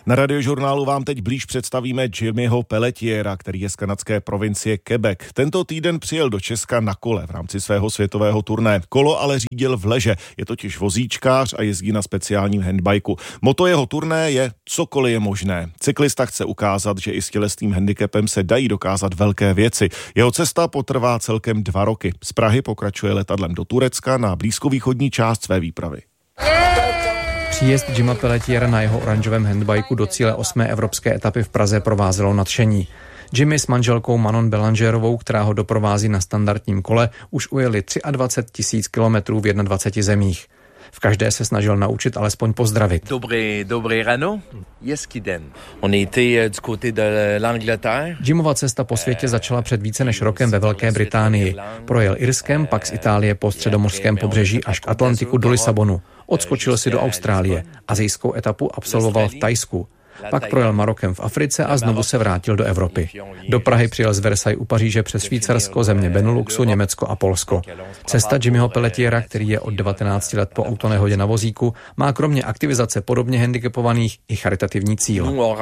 Na Radiožurnálu vám teď blíž představíme Jimmyho Pelletiera, který je z kanadské provincie Quebec. Tento týden přijel do Česka na kole v rámci svého světového turné. Kolo ale řídil v leže, je totiž vozíčkář a jezdí na speciálním handbajku. Motto jeho turné je cokoliv je možné. Cyklista chce ukázat, že i s tělesným handicapem se dají dokázat velké věci. Jeho cesta potrvá celkem 2 roky. Z Prahy pokračuje letadlem do Turecka na blízkovýchodní část své výpravy. Příjezd Jimma Pelletiera na jeho oranžovém handbajku do cíle 8. evropské etapy v Praze provázelo nadšení. Jimmy s manželkou Manon Belangerovou, která ho doprovází na standardním kole, už ujeli 23 000 kilometrů v 21 zemích. V každé se snažil naučit alespoň pozdravit. Dobré ráno. Hezký den. On était du côté de l'Angleterre. Jimmova cesta po světě začala před více než rokem ve Velké Británii. Projel Irskem, pak z Itálie po středomořském pobřeží až k Atlantiku do Lisabonu. Odskočil si do Austrálie. Asijskou etapu absolvoval v Thajsku. Pak projel Marokem v Africe a znovu se vrátil do Evropy. Do Prahy přijel z Versailles u Paříže přes Švýcarsko, země Beneluxu, Německo a Polsko. Cesta Jimmyho Pelletiera, který je od 19 let po autonehodě na vozíku, má kromě aktivizace podobně handicapovaných i charitativní cíl.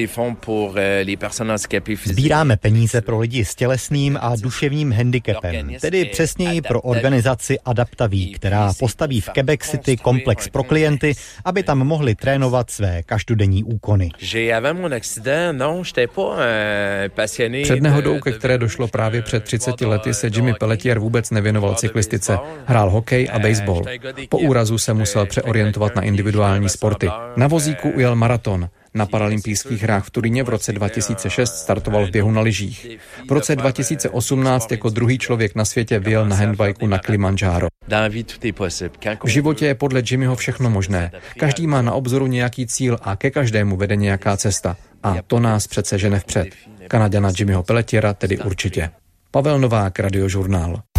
Sbíráme peníze pro lidi s tělesným a duševním handicapem, tedy přesněji pro organizaci Adaptaví, která postaví v Quebec City komplex pro klienty, aby tam mohli trénovat své každodenní úkony. Před nehodou, ke které došlo právě před 30 lety, se Jimmy Pelletier vůbec nevěnoval cyklistice. Hrál hokej a baseball. Po úrazu se musel přeorientovat na individuální sporty. Na vozíku ujel maraton. Na paralympijských hrách v Turíně v roce 2006 startoval v běhu na lyžích. V roce 2018 jako druhý člověk na světě vyjel na handbajku na Kilimanjaro. V životě je podle Jimmyho všechno možné. Každý má na obzoru nějaký cíl a ke každému vede nějaká cesta. A to nás přece žene vpřed. Kanaďana Jimmyho Pelletiera tedy určitě. Pavel Novák, Radiožurnál.